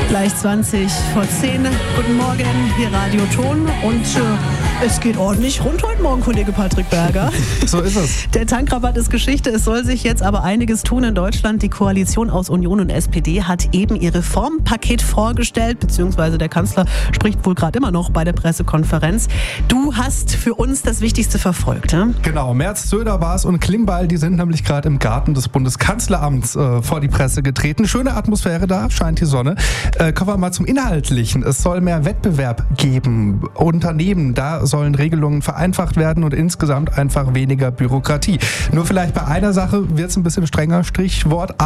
Gleich 20 vor 10. Guten Morgen, hier Radio Ton. Und es geht ordentlich rund heute Morgen, Kollege Patrick Berger. So ist es. Der Tankrabatt ist Geschichte. Es soll sich jetzt aber einiges tun in Deutschland. Die Koalition aus Union und SPD hat eben ihr Reformpaket vorgestellt, beziehungsweise der Kanzler spricht wohl gerade immer noch bei der Pressekonferenz. Du hast für uns das Wichtigste verfolgt, ja? Genau, Merz, Söder, Baas und Klingbeil, die sind nämlich gerade im Garten des Bundeskanzleramts vor die Presse getreten. Schöne Atmosphäre da, scheint die Sonne. Kommen wir mal zum Inhaltlichen. Es soll mehr Wettbewerb geben. Unternehmen, da sollen Regelungen vereinfacht werden und insgesamt einfach weniger Bürokratie. Nur vielleicht bei einer Sache wird es ein bisschen strenger, Stichwort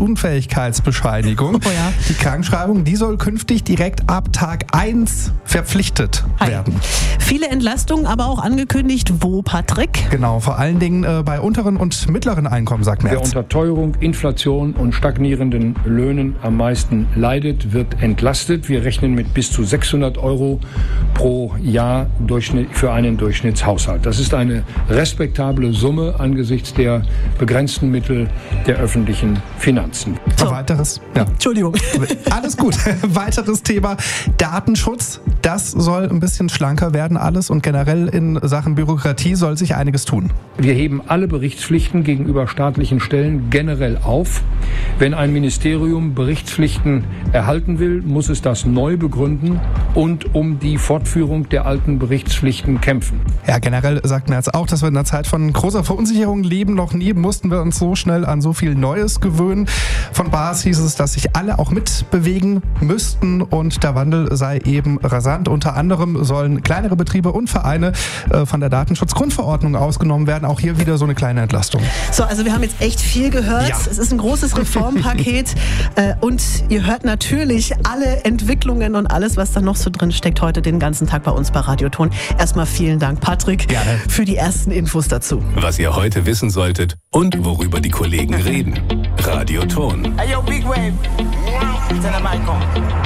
Arbeitsunfähigkeitsbescheinigung. Oh ja. Die Krankschreibung, die soll künftig direkt ab Tag 1 verpflichtet werden. Viele Entlastungen, aber auch angekündigt. Wo, Patrick? Genau, vor allen Dingen bei unteren und mittleren Einkommen, sagt Merz. Wer unter Teuerung, Inflation und stagnierenden Löhnen am meisten leidet, wird entlastet. Wir rechnen mit bis zu 600 € pro Jahr für einen Durchschnittshaushalt. Das ist eine respektable Summe angesichts der begrenzten Mittel der öffentlichen Finanzen. So. Weiteres, ja. Entschuldigung. Alles gut. Weiteres Thema, Datenschutz. Das soll ein bisschen schlanker werden alles und generell in Sachen Bürokratie soll sich einiges tun. Wir heben alle Berichtspflichten gegenüber staatlichen Stellen generell auf. Wenn ein Ministerium Berichtspflichten erhalten will, muss es das neu begründen und um die Fortführung der alten Berichtspflichten kämpfen. Ja, generell sagt Merz auch, dass wir in einer Zeit von großer Verunsicherung leben. Noch nie mussten wir uns so schnell an so viel Neues gewöhnen. Von Baas hieß es, dass sich alle auch mitbewegen müssten und der Wandel sei eben rasant. Unter anderem sollen kleinere Betriebe und Vereine von der Datenschutzgrundverordnung ausgenommen werden. Auch hier wieder so eine kleine Entlastung. So, also wir haben jetzt echt viel gehört. Ja. Es ist ein großes Reformpaket und ihr hört natürlich alle Entwicklungen und alles, was da noch so drin steckt, heute den ganzen Tag bei uns bei Radio Ton. Erstmal vielen Dank, Patrick, Gerne. für die ersten Infos dazu. Was ihr heute wissen solltet und worüber die Kollegen reden. Radio Ton. Hey, yo, Big Wave. Tell them I come.